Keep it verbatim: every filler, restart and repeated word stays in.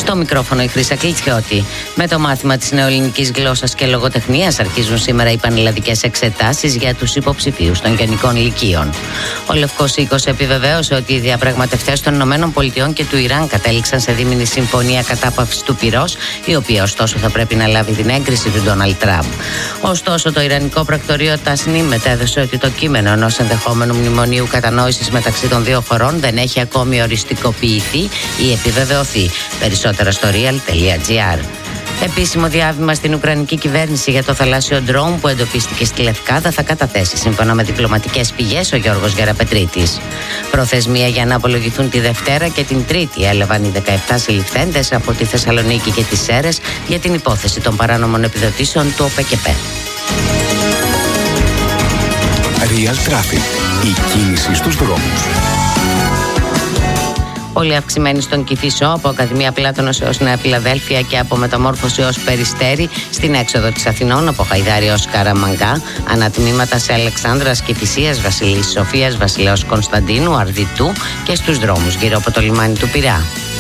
Στο μικρόφωνο η Χρύσα Κλιτσιώτη. Με το μάθημα της νεοελληνικής γλώσσας και λογοτεχνίας αρχίζουν σήμερα οι πανελλαδικές εξετάσεις για τους υποψηφίους των γενικών λυκείων. Ο Λευκός Οίκος επιβεβαίωσε ότι οι διαπραγματευτές των ΗΠΑ και του Ιράν κατέληξαν σε δίμηνη συμφωνία κατάπαυσης του πυρός, η οποία ωστόσο θα πρέπει να λάβει την έγκριση του Ντόναλντ Τραμπ. Ωστόσο, το Ιρανικό πρακτορείο Τασνίμ μετέδωσε ότι το κείμενο ενός ενδεχόμενου μνημονίου κατανόησης μεταξύ των δύο χωρών δεν έχει ακόμη οριστικοποιηθεί ή επιβεβαιωθεί. Περισσότερα στο real τελεία gr. Επίσημο διάβημα στην Ουκρανική κυβέρνηση για το θαλάσσιο ντρόουν που εντοπίστηκε στη Λευκάδα θα καταθέσει σύμφωνα με διπλωματικές πηγές ο Γιώργος Γεραπετρίτης. Προθεσμία για να απολογηθούν τη Δευτέρα και την Τρίτη έλαβαν οι δεκαεπτά συλληφθέντες από τη Θεσσαλονίκη και τις Σέρρες για την υπόθεση των παράνομων επιδοτήσεων του ΟΠΕΚΕΠΕ. Real Traffic. Η κίνηση στους δρόμους. Πολύ αυξημένη στον Κηφισό, από Ακαδημία Πλάτωνος έως Νέα Φιλαδέλφια και από Μεταμόρφωση έως Περιστέρι, στην έξοδο της Αθηνών από Χαϊδάρη έως Καραμαγκά, ανατμήματα σε Αλεξάνδρας Κηφισίας, Βασιλής Σοφίας, Βασιλέως Κωνσταντίνου, Αρδιτού και στους δρόμους γύρω από το λιμάνι του Πειραιά.